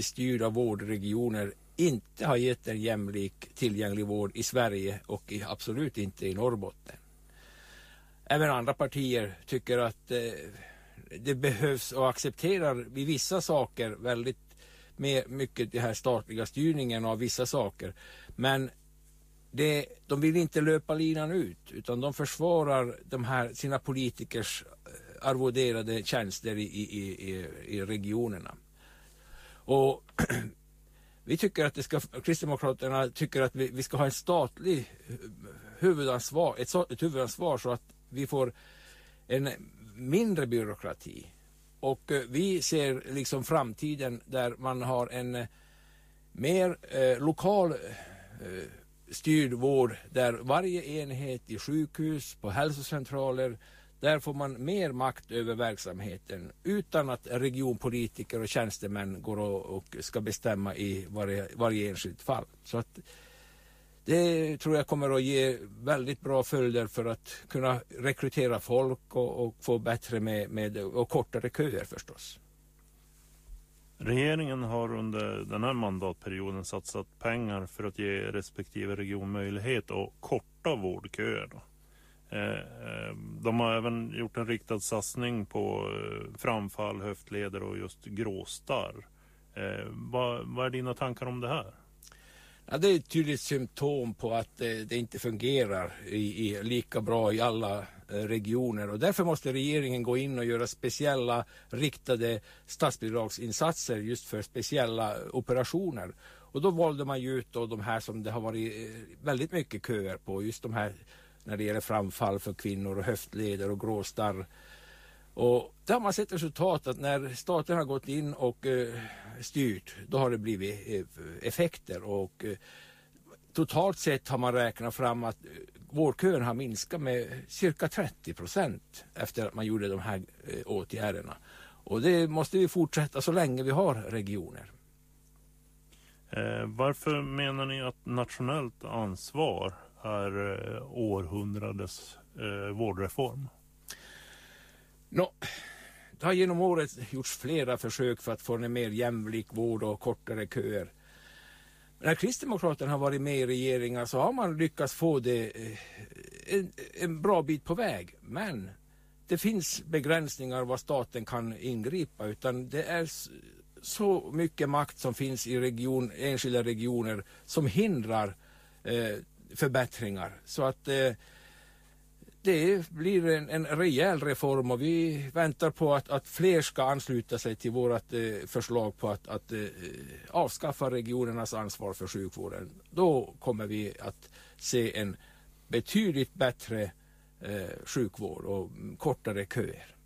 styrda vårdregioner inte har gett en jämlik tillgänglig vård i Sverige och absolut inte i Norrbotten. Även andra partier tycker att det behövs och accepterar vid vissa saker väldigt mycket det här statliga styrningen av vissa saker. Men de vill inte löpa linan ut, utan de försvarar sina politikers arvoderade tjänster i regionerna. Och vi tycker att Kristdemokraterna tycker att vi ska ha en statlig huvudansvar, ett huvudansvar så att vi får en mindre byråkrati. Och vi ser liksom framtiden där man har en mer lokal styrd vård, där varje enhet i sjukhus, på hälsocentraler, där får man mer makt över verksamheten utan att regionpolitiker och tjänstemän går och ska bestämma i varje enskilt fall. Så att det tror jag kommer att ge väldigt bra följder för att kunna rekrytera folk och få bättre med och kortare köer förstås. Regeringen har under den här mandatperioden satsat pengar för att ge respektive region möjlighet att korta vårdköer då. De har även gjort en riktad satsning på framfall, höftleder och just gråstarr. Vad är dina tankar om det här? Ja, det är ett tydligt symptom på att det inte fungerar lika bra i alla regioner, och därför måste regeringen gå in och göra speciella riktade statsbidragsinsatser just för speciella operationer. Och då valde man ju ut då de här som det har varit väldigt mycket köer på, just de här när det gäller framfall för kvinnor och höftleder och gråstarr. Och där har man sett resultat att när staten har gått in och styrt, då har det blivit effekter, och totalt sett har man räknat fram att vårdkön har minskat med cirka 30% efter att man gjorde de här åtgärderna. Och det måste vi fortsätta så länge vi har regioner. Varför menar ni att nationellt ansvar är århundradets vårdreform? Det har genom året gjorts flera försök för att få en mer jämlik vård och kortare köer. När Kristdemokraterna har varit med i regeringen så har man lyckats få det en bra bit på väg. Men det finns begränsningar vad staten kan ingripa, utan det är så mycket makt som finns i enskilda regioner som hindrar förbättringar. Så att det blir en rejäl reform, och vi väntar på att fler ska ansluta sig till vårt förslag på att avskaffa regionernas ansvar för sjukvården. Då kommer vi att se en betydligt bättre sjukvård och kortare köer.